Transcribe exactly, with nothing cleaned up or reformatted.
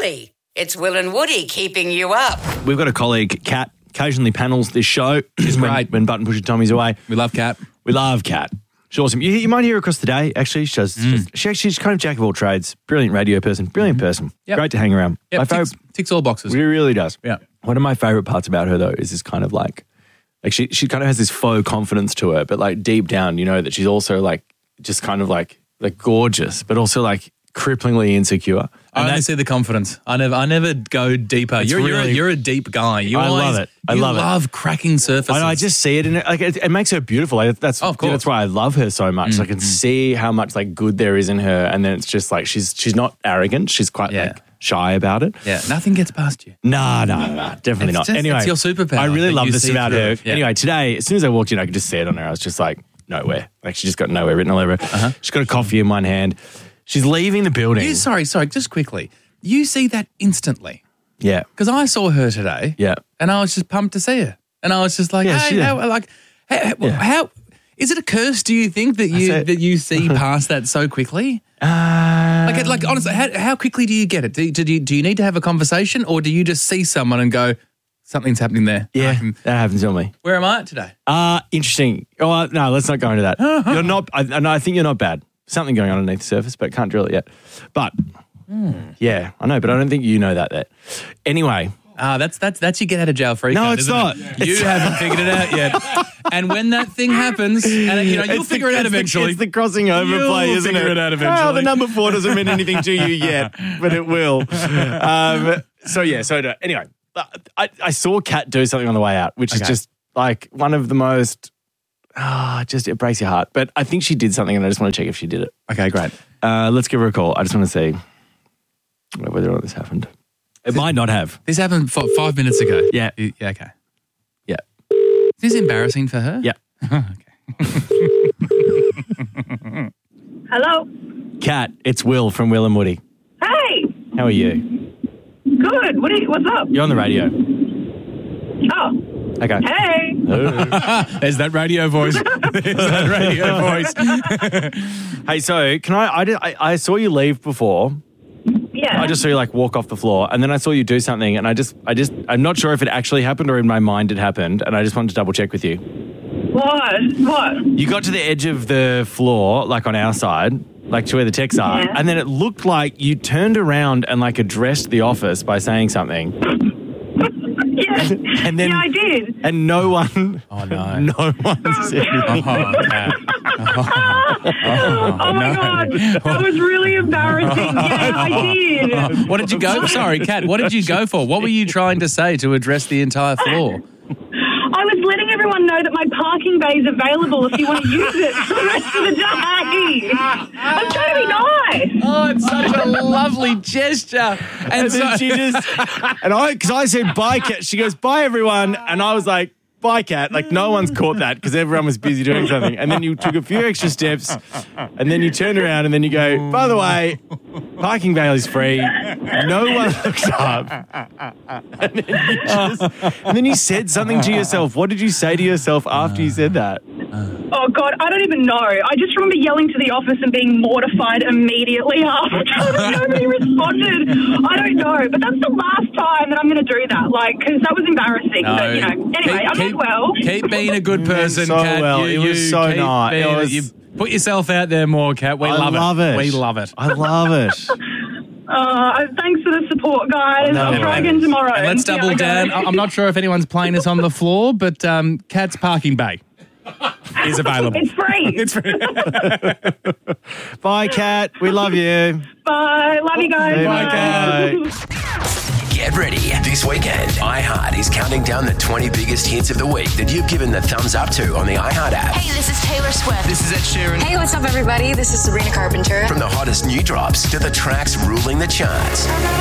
Woody. It's Will and Woody keeping you up. We've got a colleague, Kat, occasionally panels this show. She's when, great. When Button Pusher Tommy's away. We love Kat. We love Kat. She's awesome. You, you might hear her across the day, actually. She does, Mm. she, she's kind of jack of all trades. Brilliant radio person. Brilliant person. Yep. Great to hang around. Yep, My ticks, favourite, ticks all boxes. It really does. Yeah. One of my favourite parts about her, though, is this kind of like, like she, she kind of has this faux confidence to her, but like deep down, you know, that she's also like, just kind of like, like gorgeous, but also like cripplingly insecure. I And only that- see the confidence. I never, I never go deeper. It's You're, you're, a, really- you're a deep guy. You I always, love it. I you love it. love cracking surfaces. I know, I just see it, and it, like it, it makes her beautiful. Like, that's Oh, of course. that's why I love her so much. Mm, I can see how much like good there is in her, and then it's just like she's she's not arrogant. She's quite Yeah. like shy about it. Yeah, nothing gets past you. Nah, nah, nah, definitely It's not. just- Anyway, it's your superpower I really that love you this see about through her. it. Yeah. Anyway, today, as soon as I walked in, I could just see it on her. I was just like, nowhere. Like she just got nowhere written all over her. Uh-huh. She's got a coffee in one hand. She's leaving the building. You, sorry, sorry, just quickly. You see that instantly. Yeah, Because I saw her today. yeah. And I was just pumped to see her. And I was just like, Yeah, hey, she- how, like, how, Yeah. how, is it a curse, do you think, that you said- that you see past that so quickly? Uh, Like, like honestly, how, how quickly do you get it? Do, do, you, do you need to have a conversation, or do you just see someone and go, something's happening there? I yeah, can- that happens to me. Where am I at today? Uh, interesting. Oh, uh, no, let's not go into that. You're not, I, I know- I think you're not bad. Something going on underneath the surface, but can't drill it yet. But, yeah, I know, but I don't think you know that yet. Anyway, Ah, that's that's that's you get out of jail free. No, card, it's isn't not. it? You haven't figured it out yet. And when that thing happens, and you know you'll It's figure the, it out it's the- eventually. It's the crossing over You'll play, isn't figure it? it out Well, eventually. the number four doesn't mean anything to you yet, but it will. Um, so, yeah, so no, anyway, I, I saw Kat do something on the way out, which is Okay. just like one of the most, ah, just it breaks your heart. But I think she did something, and I just want to check if she did it. Okay, great. Uh, let's give her a call. I just want to see whether or not this happened. It might not have. This happened f- five minutes ago. Yeah. You- yeah. Okay. Yeah. Is this embarrassing for her? Yeah. Hello. Kat, it's Will from Will and Woody. Hey. How are you? Good. What are you, what's up? You're on the radio. Oh. Okay. Hey. There's that radio voice. There's that radio voice. Hey, so can I, I, did, I, I saw you leave before. Yeah. I just saw you like walk off the floor, and then I saw you do something, and I just, I just, I'm not sure if it actually happened or in my mind it happened, and I just wanted to double check with you. What? What? You got to the edge of the floor, like on our side, like to where the techs are, Yeah. and then it looked like you turned around and like addressed the office by saying something, Yeah. and then yeah, I did. and no one, Oh no. no one said anything. Oh, Kat. Oh, my God. That was really embarrassing. Yeah, I did. What did you go? Sorry, Kat. What did you go for? What were you trying to say to address the entire floor? I was letting everyone know that my parking bay is available if you want to use it for the rest of the day. I'm trying to be nice. Oh, it's such a lovely gesture. And, And so, then she just, and I, because I said bye, Kat. She goes, bye, everyone. And I was like, bye, Kat. Like, no one's caught that because everyone was busy doing something. And then you took a few extra steps, and then you turned around, and then you go, by the way, parking bail is free. No one looks up. And then, you just, and then you said something to yourself. What did you say to yourself after you said that? Oh, God, I don't even know. I just remember yelling to the office and being mortified immediately after. Nobody responded. I don't know. But that's the last time that I'm going to do that, like, because that was embarrassing. No. But, you know, anyway, Keep- I meant keep- well. Keep being a good person, so Kat. well. You, It was you so keep nice. It being- was- you put yourself out there more, Kat. We I love, love it. We love it. I love it. Uh, thanks for the support, guys. No I'll try worries. again tomorrow. And let's See how double we go. down. I- I'm not sure if anyone's playing this on the floor, but um, Kat's parking bay is available. It's free. It's free. Bye, Kat. We love you. Bye. Love you guys. Bye, Bye. Kat. Get ready. This weekend, iHeart is counting down the twenty biggest hits of the week that you've given the thumbs up to on the iHeart app. Hey, this is Taylor Swift. This is Ed Sheeran. Hey, what's up, everybody? This is Sabrina Carpenter. From the hottest new drops to the tracks ruling the charts.